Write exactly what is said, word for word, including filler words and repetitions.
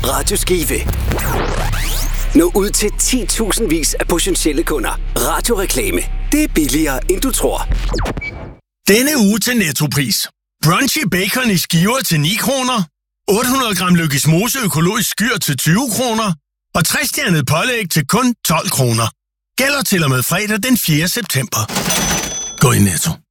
Radio Skive. Nå ud til ti tusind vis af potentielle kunder. Radioreklame. Det er billigere, end du tror. Denne uge til Nettopris. Brunchy bacon i skiver til ni kroner. otte hundrede gram Lykkes Mose økologisk skyr til tyve kroner. Og tre-stjernet pålæg til kun tolv kroner. Gælder til og med fredag den fjerde september. Gå i Netto.